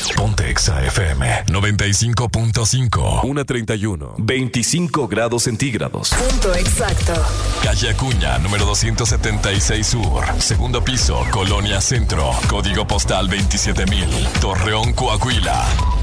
Ponte Exa FM 95.5. 1:31. 25 grados centígrados. Punto exacto. Calle Acuña, número 276 Sur. Segundo piso, Colonia Centro. Código postal 27,000. Torreón, Coahuila.